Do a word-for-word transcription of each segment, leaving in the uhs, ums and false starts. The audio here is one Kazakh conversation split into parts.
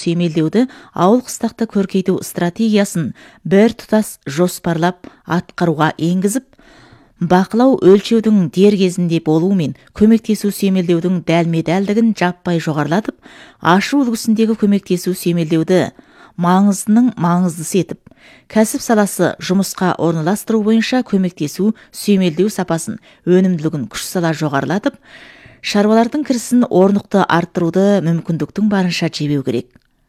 сүйемелдеуді ауыл қыстақты көркейту стратегиясын бір тұтас жоспарлап атқаруға енгізіп, бақылау өлшеудің дер кезінде болуы мен көмектесу сүйемелдеудің дәлме-дәлдігін жаппай жоғарылатып, ашу үлгісіндегі көмектесу сүйемелдеуді маңыздының маңыздысы етіп, кәсіп саласы жұмысқа орналастыру бойынша көмектесу сүйемелдеу сапасын, өнімділігін күш сала жоғарылатып, шаруалардың кірісін орнықты арттыруды мүмкіндіктің барынша жебеу керек.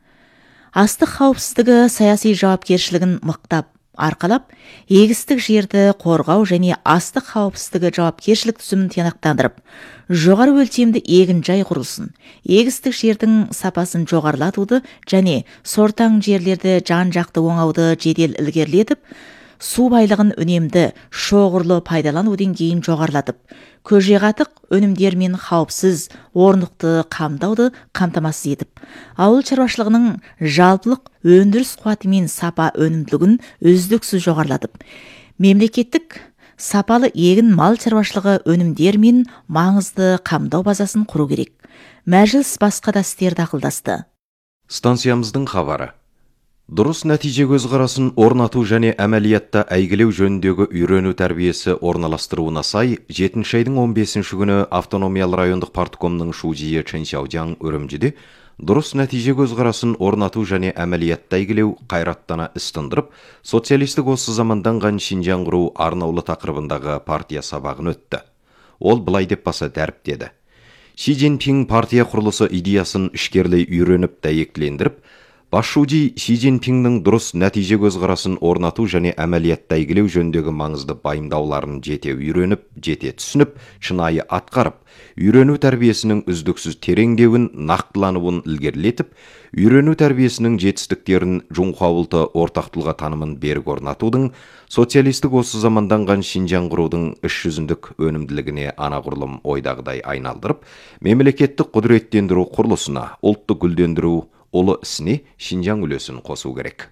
Астық қауіпсіздігі саяси жауапкершілігін мықтап арқалап, егістік жерді қорғау және астық қауіпсіздігі жауапкершілік түсімін тиянақтандырып, жоғары өлшемді егінжай құрылсын, егістік жердің сапасын жоғарылатуды және сортаң жерлерді жан-жақты оңауды жедел ілгерілетіп, су байлығын үнемді, шоғырлы пайдалану деңгейін жоғарылатып, көже-қатық өнімдер мен қауіпсіз, орнықты қамдауды қамтамасыз етіп, ауыл шаруашылығының жалпылық өндіріс қуаты мен сапа өнімділігін үздіксіз жоғарылатып, мемлекеттік сапалы егін мал шаруашылығы өнімдер мен маңызды қамдау базасын құру керек. Мәжіліс басқа да істерді ақылдасты. Станциямыздың хабары. Дұрыс нәтиже көзқарасын орнату және әмәлиятта әйгілеу жөніндегі үйрену тәрбиесі орналастыруына сай, жетінші айдың он бесінші күні автономиялы райондық парткомның шудиі Чэньсяожяң үрімжіде дұрыс нәтиже көзқарасын орнату және әмәлиятта әйгілеу қайраттана іс тындырып, социалистік осы заманданған Шинжаң құру арнаулы тақырыбындағы партия сабағын өтті. Ол былай деп баса дәріптеді. Си Цзиньпин партия құрылысы идеясын ішкерлей үйреніп дәйектілендіріп, Басшуди Си Цзиньпиннің дұрыс нәтиже көзқарасын орнату және әмәлиятта әйгілеу жөніндегі маңызды байымдауларын жете үйреніп, жете түсініп, шынайы атқарып, үйрену тәрбиесінің үздіксіз тереңдеуін, нақтылануын ілгерілетіп, үйрену тәрбиесінің жетістіктерін Жунхуаулты ортақтылға танымын берік орнатудың, социалистік осы заманданған Шинжаң құрудың іс жүзіндік өнімділігіне анағұрлым ойдағыдай айналдырып, мемлекеттік құдіреттендіру құрылысына, ұлтты гүлдендіру ұлы ісіне Шинжаң үлесін қосу керек.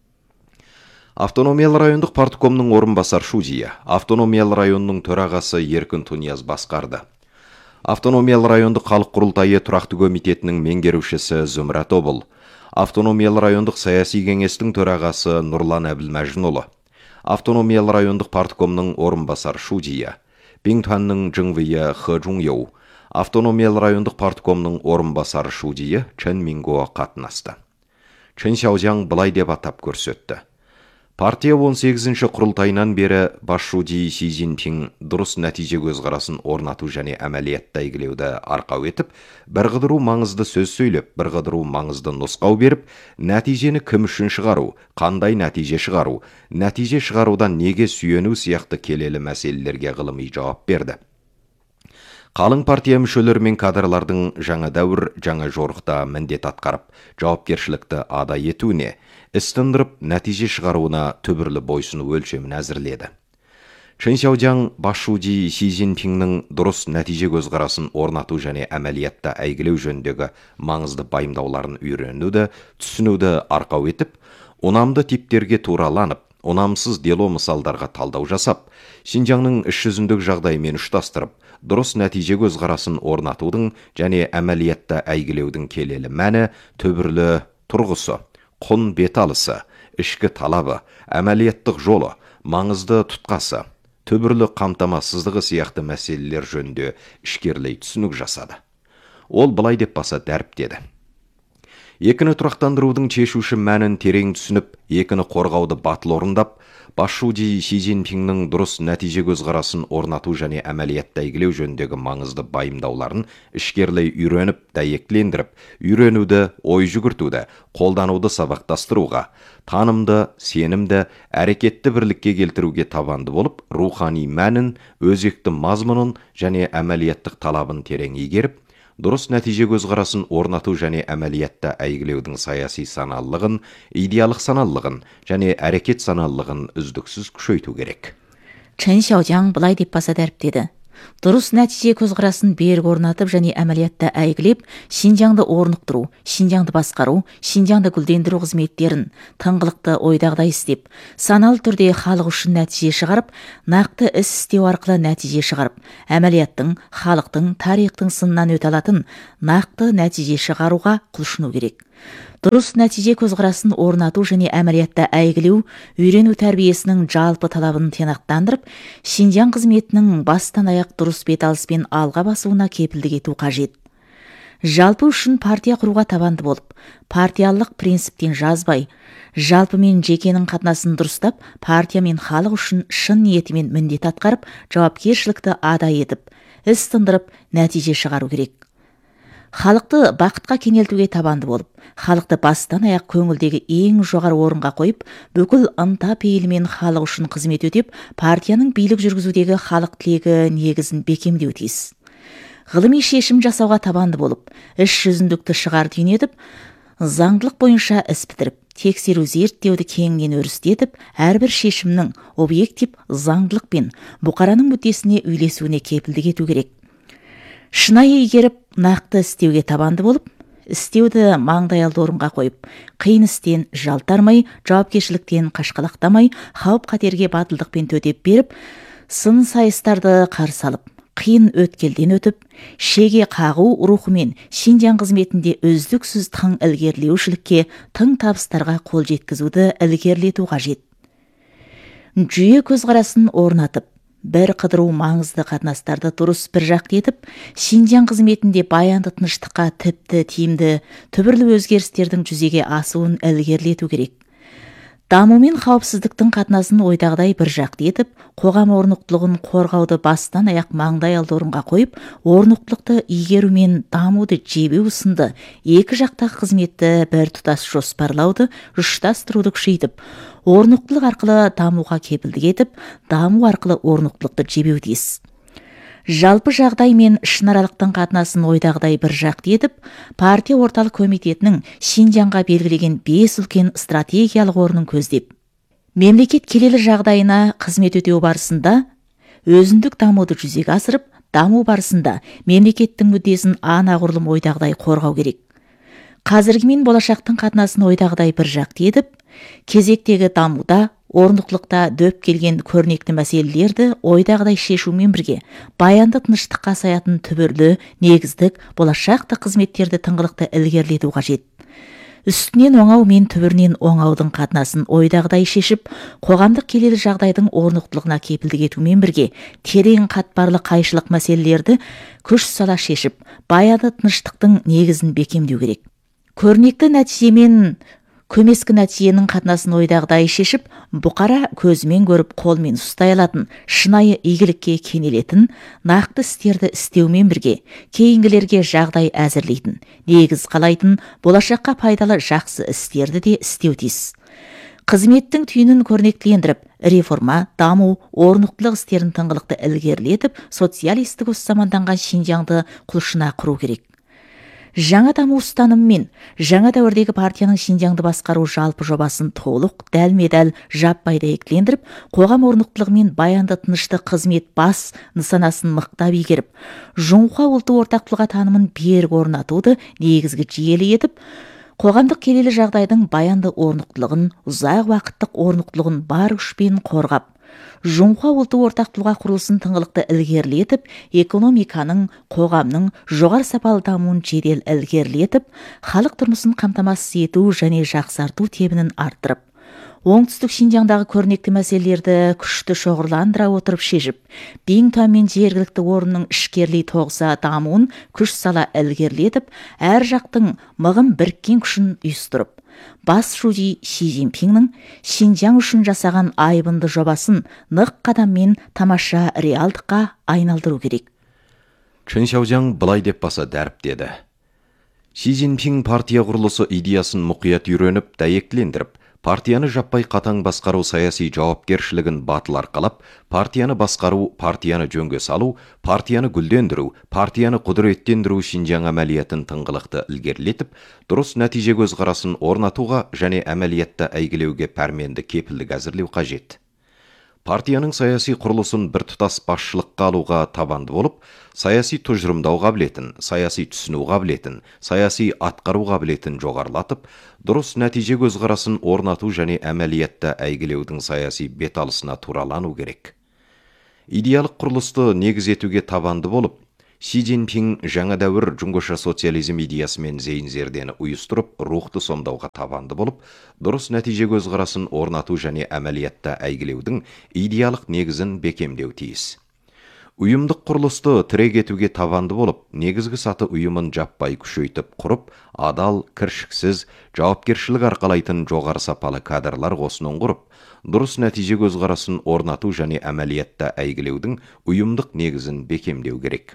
Автономиялы райондық парткомның орынбасар шудиі, автономиялы районның төрағасы Еркін Тунияз басқарды. Автономиялы райондық халық құрылтайы тұрақты комитетінің меңгерушісі Зумрат Обыл, автономиялы райондық саяси кеңестің төрағасы Нұрлан Әбілмәжінұлы, автономиялы райондық парткомның орынбасар шудиі, Бингтуанның Жыңвейі Хэ Жуньяу, автономиялы райондық парткомның орынбасары шудиі Чэн Минго қатынасты. Чэньсяожяң былай деп атап көрсетті. Партия он сегізінші құрылтайынан бері басшуди Си Цзиньпин дұрыс нәтиже көзқарасын орнату және әмәлиятта әйгілеуді арқау етіп, бір қыдыру маңызды сөз сөйлеп, бір қыдыру маңызды нұсқау беріп, нәтижені кім үшін шығару, қандай нәтиже шығару, нәтиже шығарудан неге сүйену сияқты келелі мәселелерге ғылыми жауап берді. Қалың партия мүшелері мен кадрлардың жаңа дәуір, жаңа жорықта міндет атқарып, жауапкершілікті ада етуіне, іс тындырып, нәтиже шығаруына түбірлі бойсыну өлшемін әзірледі. Чэньсяожяң басшуди Си Цзиньпиннің дұрыс нәтиже көзқарасын орнату және әмәлиятта әйгілеу жөніндегі маңызды байымдауларын үйренуді, түсінуді арқау етіп, ұнамды типтерге тураланып, ұнамсыз дело мысалдарға талдау жасап, Шинжаңның іс жүзіндік жағдаймен ұштастырып, дұрыс нәтиже көзқарасын орнатудың және әмәлиятта әйгілеудің келелі мәні, түбірлі тұрғысы, құн беталысы, ішкі талабы, әмәлияттық жолы, маңызды тұтқасы, түбірлі қамтамасыздығы сияқты мәселелер жөнінде ішкерлей түсінік жасады. Ол былай деп баса дәріптеді. Екіні тұрақтандырудың шешуші мәнін терең түсініп, екіні қорғауды батыл орындап, басшуди Си Цзиньпиннің дұрыс нәтиже көзқарасын орнату және әмәлиятта әйгілеу жөніндегі маңызды байымдауларын ішкерлей үйреніп, дәйектілендіріп, үйренуді, ой жүгіртуді, қолдануды сабақтастыруға, танымды, сенімді, әрекетті бірлікке келтіруге табанды болып, рухани мәнін, өзекті мазмұнын және әмәлияттық талабын терең игеріп, дұрыс нәтиже көзқарасын орнату және әмәлиятта әйгілеудің саяси саналылығын, идеялық саналылығын және әрекет саналылығын үздіксіз күшейту керек. Чэньсяожяң былай деп баса дәріптеді. Дұрыс нәтиже көзқарасын берік орнатып және әмәлиятта әйгілеп, Шинжаңды орнықтыру, Шинжаңды басқару, Шинжаңды гүлдендіру қызметтерін тыңғылықты ойдағыдай істеп, саналы түрде халық үшін нәтиже шығарып, нақты іс істеу арқылы нәтиже шығарып, әмәлияттың, халықтың, тарихтың сынынан өте алатын нақты нәтиже шығаруға құлшыну керек. Дұрыс нәтиже көзқарасын орнату және әмәлиятта әйгілеу, үйрену тәрбиесінің жалпы талабын тиянақтандырып, Шинжаң қызметінің бастан аяқ дұрыс беталыспен алға басуына кепілдік ету қажет. Жалпы үшін партия құруға табанды болып, партиялық принциптен жазбай, жалпы мен жекенің қатынасын дұрыстап, партия мен халық үшін шын ниетімен міндет атқарып, жауапкершілікті адай етіп, іс тындырып, нәтиже шығару керек. Халықты бақытқа кенелтуге табанды болып, халықты бастан аяқ көңілдегі ең жоғары орынға қойып, бүкіл ынта пейілімен халық үшін қызмет өтеп, партияның билік жүргізудегі халық тілегі негізін бекемдеу тиіс. Ғылыми шешім жасауға табанды болып, іс жүзіндікті шығар түйнетіп, заңдылық бойынша іс бітіріп, тексеру зерттеуді кеңінен өрістетіп, әрбір шешімнің объектив заңдылықпен бұқараның мүддесіне үйлесуіне кепілдік ету керек. Шынайы игеріп, нақты істеуге табанды болып, істеуді маңдайалды орынға қойып, қиын істен жалтармай, жауапкершіліктен қашқалақтамай, қауіп қатерге батылдықпен төтеп беріп, сын сайыстарды қарсы алып, қиын өткелден өтіп, шеге қағу рухымен Шинжаң қызметінде үздіксіз тың ілгерілеушілікке, тың табыстарға қол жеткізуді ілгерілету қажет. Жүйе көзқарасын орнатып, бір қыдыру маңызды қатынастарды дұрыс бір жақты етіп, Шинжаң қызметінде баянды тыныштыққа тіпті тиімді түбірлі өзгерістердің жүзеге асуын ілгерілету керек. Даму мен қауіпсіздіктің қатынасын ойдағыдай бір жақты етіп, қоғам орнықтылығын қорғауды бастан аяқ маңдай алды орынға қойып, орнықтылықты игеру мен дамуды жебеу сынды екі жақтағы қызметті бір тұтас жоспарлауды, ұштастыруды күшейтіп, орнықтылық арқылы дамуға кепілдік етіп, даму арқылы орнықтылықты жебеу тиіс. Жалпы жағдай мен ішінаралықтың қатынасын ойдағыдай бір жақты етіп, партия орталық комитетінің Шинжаңға белгілеген бес үлкен стратегиялық орнын көздеп, мемлекет келелі жағдайына қызмет өтеу барысында өзіндік дамуды жүзеге асырып, даму барысында мемлекеттің мүддесін анағұрлым ойдағыдай қорғау керек. Қазіргі мен болашақтың қатынасын ойдағыдай бір жақты етіп, кезектегі дамуда, орнықтылықта дөп келген көрнекті мәселелерді ойдағыдай шешумен бірге, баянды тыныштыққа саятын түбірлі, негіздік, болашақты қызметтерді тыңғылықты ілгерілету қажет. Үстінен оңау мен түбірінен оңаудың қатынасын ойдағыдай шешіп, қоғамдық келелі жағдайдың орнықтылығына кепілдік етумен бірге, терең қатпарлы қайшылық мәселелерді күш сала шешіп, баянды тыныштықтың негізін бекемдеу керек. Көрнекті нәтижемен көмескі нәтиженің қатынасын ойдағыдай шешіп, бұқара көзімен көріп қолмен ұстай алатын, шынайы игілікке кенелетін, нақты істерді істеумен бірге, кейінгілерге жағдай әзірлейтін, негіз қалайтын, болашаққа пайдалы жақсы істерді де істеу тиіс. Қызметтің түйінін көрнектілендіріп, реформа, даму, орнықтылық істерін тыңғылықты ілгерілетіп, социалистік заманданған Шинжаңды құлшына құру керек. Жаңа даму ұстанымымен жаңа дәуірдегі партияның Шинжаңды басқару жалпы жобасын толық, дәлме-дәл жаппай дәйектілендіріп, қоғам орнықтылығы мен баянды тынышты қызмет бас нысанасын мықтап игеріп, жоңқа ұлты ортақтылығы танымын берік орнатуды негізгі жүйелі етіп, қоғамдық келелі жағдайдың баянды орнықтылығын, ұзақ уақыттық орнықтылығын бар күшпен қорғап, жоңқа ұлты ортақтылығы құрылысын тыңғылықты ілгерілетіп, экономиканың, қоғамның жоғары сапалы дамуын жедел ілгерілетіп, халық тұрмысын қамтамасыз ету және жақсарту тебінін арттырып, оңтүстік Шинжаңдағы көрнекті мәселелерді күшті шоғырландыра отырып шешіп, Бингтон мен жергілікті орынның ішкерлей тоғыса дамуын күш сала ілгерілетіп, әр жақтың мығым біріккен күшін ұйыстырып, бас шуди Ши Цзиньпиннің Шинжаң үшін жасаған айбынды жобасын нық қадаммен тамаша реалдыққа айналдыру керек. Чын Шаужаң былай деп баса дәріптеді. Ши Цзиньпин партия құрылысы идеясын мұқият үйреніп, дәйектілендіріп, партияны жаппай қатаң басқару саяси жауапкершілігін батыл арқалап, партияны басқару, партияны жөнге салу, партияны гүлдендіру, партияны құдыреттендіру Шинжаң әмәлиятын тыңғылықты ілгерілетіп, дұрыс нәтиже көзқарасын орнатуға және әмәлиятта әйгілеуге пәрменді кепілдік әзірлеу қажет. Партияның саяси құрылысын бір тұтас басшылыққа алуға табанды болып, саяси тұжырымдау қабілетін, саяси түсіну қабілетін, саяси атқару қабілетін жоғарылатып, дұрыс нәтиже көзқарасын орнату және әмәлиятта әйгілеудің саяси беталысына туралану керек. Идеялық құрылысты негіз етуге табанды болып, Си Цзиньпин жаңа дәуір жүңгіша социализм идеясымен зейін зердені ұйыстырып, рухты сомдауға табанды болып, дұрыс нәтиже көзқарасын орнату және әмәлиятта әйгілеудің идеялық негізін бекемдеу тиіс. Ұйымдық құрылысты тірек етуге табанды болып, негізгі саты ұйымын жаппай күшейтіп құрып, адал, кіршіксіз, жауапкершілік арқалайтын жоғары сапалы кадрлар қосынын құрып, дұрыс нәтиже көзқарасын орнату және әмәлиятта әйгілеудің ұйымдық негізін бекемдеу керек.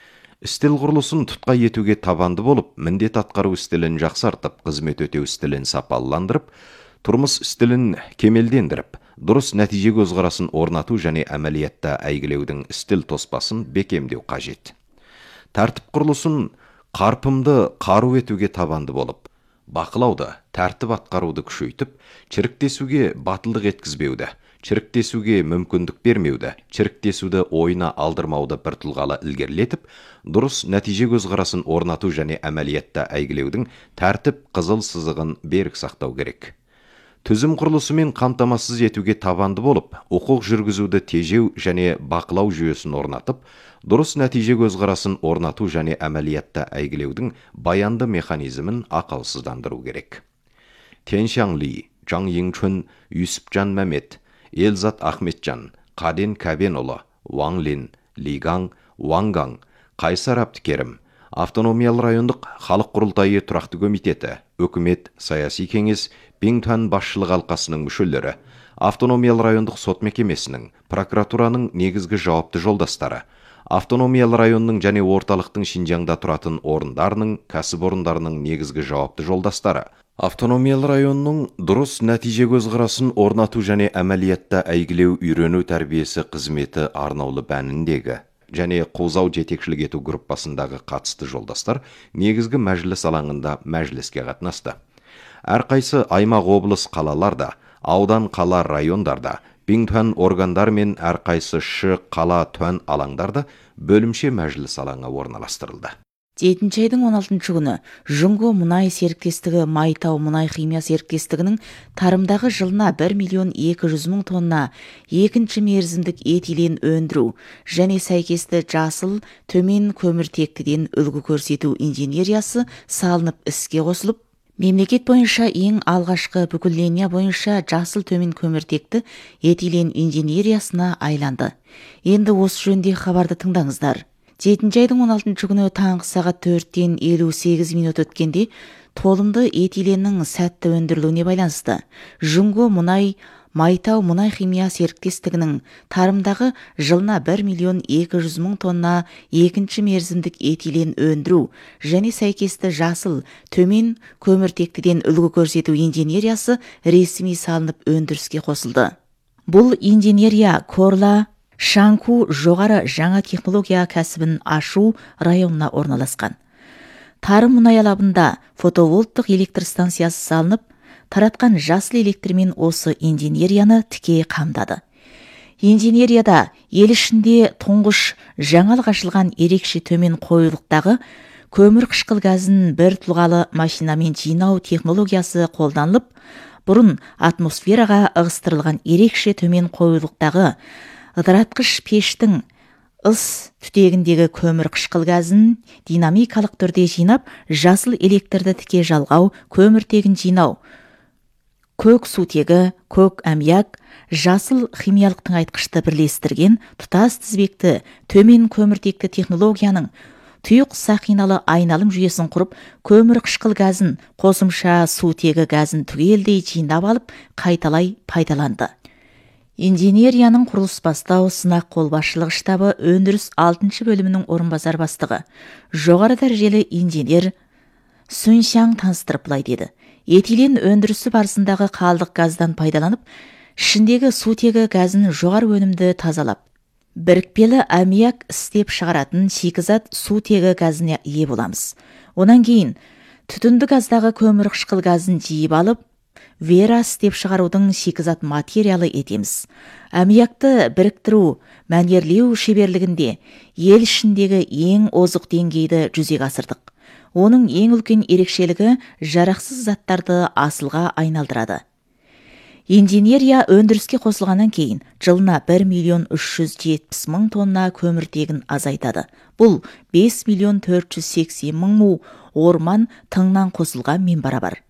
Стил құрылысын тұтқа етуге табанды болып, міндет атқару стилін жақсартып, қызмет өтеу стилін сапалыландырып, тұрмыс стилін кемелдендіріп, дұрыс нәтиже көзқарасын орнату және әмәлиятта әйгілеудің стил тоспасын бекемдеу қажет. Тәртіп құрылысын қарпымды қару етуге табанды болып, бақылауды, тәртіп атқаруды күшейтіп, чіріктесуге батылдық еткізбеуді, чіріктесуге мүмкіндік бермеуді, чіріктесуді ойына алдырмауды бір тұлғалы ілгерілетіп, дұрыс нәтиже көзқарасын орнату және әмәлиятта әйгілеудің тәртіп қызыл сызығын берік сақтау керек. Түзім құрылысымен қамтамасыз етуге табанды болып, құқық жүргізуді тежеу және бақылау жүйесін орнатып, дұрыс нәтиже көзқарасын орнату және әмәлиятта әйгілеудің баянды механизмін ақаусыздандыру керек. Тяньшан Ли, Жаң Йingchun, Юсупжан Мәмет, Елзат Ахметжан, Қаден Кәбенұлы, Ваң Лин, Ли Гаң, Ваң Гаң, Қайсар Әбдікерім, Автономиялы райондық халық құрылтайы тұрақты комитеті, өкімет, саяси кеңес, Биңтуан басшылық алқасының мүшелері, Автономиялы райондық сот мекемесінің, прокуратураның негізгі жауапты жолдастары, Автономиялы районның және орталықтың Шинжаңда тұратын орындарының, кәсіпорындарының негізгі жауапты жолдастары, Автономиялы районның дұрыс нәтиже көзқарасын орнату және әмәлиятта әйгілеу үйрену тәрбиесі қызметі арнаулы бәніндегі және қозау жетекшілік ету группасындағы қатысты жолдастар негізгі мәжіліс алаңында мәжіліске қатынасты. Әрқайсы аймақ облыс қалаларда, аудан қала райондарда, Биңтуан органдар мен әрқайсы шы қала туан алаңдарда бөлімше мәжіліс алаңы орналастырылды. жетінші айдың он алтыншы күні Жұңго мұнай серіктестігі Майтау мұнай химия серіктестігінің тарымдағы жылына бір миллион екі жүз мың тонна екінші мерзімдік этилен өндіру және сәйкесті жасыл төмен көміртектіден үлгі көрсету инженериясы салынып іске қосылып, мемлекет бойынша ең алғашқы бүкіл линия бойынша жасыл төмен көміртекті этилен инженериясына айланды. Енді осы жөнде хабарды тыңдаңыздар. жетінші айдың он алтыншы күні таңғы сағат төрттен елу сегіз минут өткенде толымды этиленнің сәтті өндірілуіне байланысты Жұңго мұнай Майтау мұнай химия серіктестігінің тарымдағы жылына бір миллион екі жүз мың тонна екінші мерзімдік этилен өндіру және сәйкесті жасыл төмен көміртектіден үлгі көрсету инженериясы ресми салынып өндіріске қосылды. Бұл инженерия Корла Шанку жоғары жаңа технология кәсібін ашу районына орналасқан. Тарым мұнай алабында фотовольттық электр станциясы салынып, таратқан жасыл электрмен осы инженерияны тіке қамдады. Инженерияда ел ішінде тұңғыш жаңалық ашылған ерекше төмен қоюлықтағы көмір қышқыл газын бір тұлғалы машинамен жинау технологиясы қолданылып, бұрын атмосфераға ығыстырылған ерекше төмен қоюлықтағы ыдыратқыш пештің ыс түтегіндегі көмір қышқыл газын динамикалық түрде жинап, жасыл электрді тіке жалғау, көміртегін жинау, көк сутегі, көк әмияк, жасыл химиялық тыңайтқышты бірлестірген тұтас тізбекті төмен көміртекті технологияның тұйық сақиналы айналым жүйесін құрып, көмір қышқыл газын, қосымша сутегі газын түгелдей жинап алып, қайталай пайдаланды. Инженерияның құрылыс бастау сынақ қолбасшылық штабы өндіріс алтыншы бөлімінің орынбасар бастығы, жоғары дәрежелі инженер Сүншаң таныстырып былай деді. Этилен өндірісі барысындағы қалдық газдан пайдаланып, ішіндегі сутегі газын жоғары өнімді тазалап, бірікпелі аммиак істеп шығаратын шикізат сутегі газына ие боламыз. Онан кейін түтінді газдағы көмір қышқыл газын жиып алып, вера істеп шығарудың шикізат материалы етеміз. Аммиакты біріктіру, мәнерлеу шеберлігінде ел ішіндегі ең озық деңгейді жүзеге асырдық. Оның ең үлкен ерекшелігі жарақсыз заттарды асылға айналдырады. Инженерия өндіріске қосылғаннан кейін жылына бір миллион үш жүз жетпіс мың тонна көміртегін азайтады. Бұл бес миллион төрт жүз сексен мың му орман тыңнан қосылғанмен барабар.